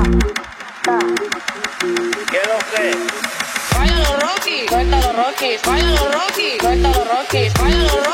¿Qué lo que? Vaya los Rocky, suelta los Rocky, vaya los Rocky, suelta los Rocky, vaya los Rocky.